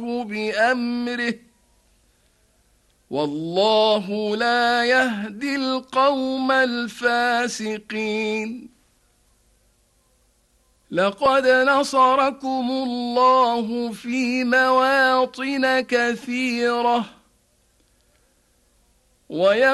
الله بأمره والله لا يهدي القوم الفاسقين لقد نصركم الله في مواطن كثيرة